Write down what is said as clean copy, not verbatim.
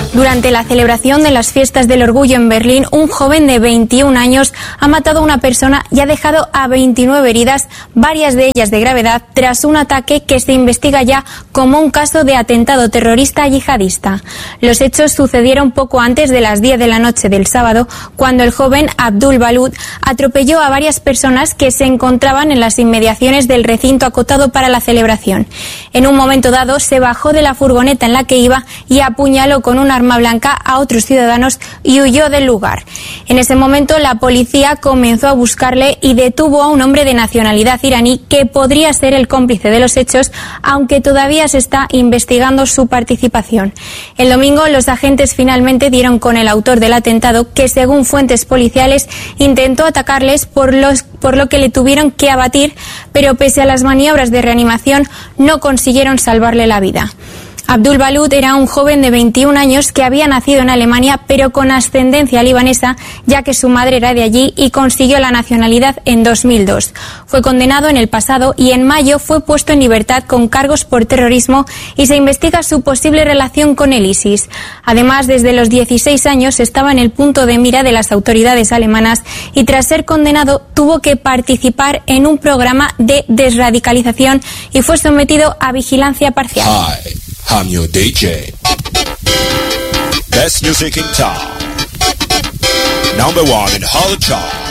Durante la celebración de las fiestas del orgullo en Berlín, un joven de 21 años ha matado a una persona y ha dejado a 29 heridas, varias de ellas de gravedad, tras un ataque que se investiga ya como un caso de atentado terrorista yihadista. Los hechos sucedieron poco antes de las 10 de la noche del sábado, cuando el joven Abdul Balud atropelló a varias personas que se encontraban en las inmediaciones del recinto acotado para la celebración. En un momento dado se bajó de la furgoneta en la que iba y apuñaló con un arma blanca a otros ciudadanos y huyó del lugar. En ese momento la policía comenzó a buscarle y detuvo a un hombre de nacionalidad iraní que podría ser el cómplice de los hechos, aunque todavía se está investigando su participación. El domingo los agentes finalmente dieron con el autor del atentado, que según fuentes policiales intentó atacarles por lo que le tuvieron que abatir, pero pese a las maniobras de reanimación no consiguieron salvarle la vida. Abdul Balud era un joven de 21 años que había nacido en Alemania, pero con ascendencia libanesa, ya que su madre era de allí, y consiguió la nacionalidad en 2002. Fue condenado en el pasado y en mayo fue puesto en libertad con cargos por terrorismo y se investiga su posible relación con el ISIS. Además, desde los 16 años estaba en el punto de mira de las autoridades alemanas y tras ser condenado tuvo que participar en un programa de desradicalización y fue sometido a vigilancia parcial. I'm your DJ. Best music in town. #1 in all the charts.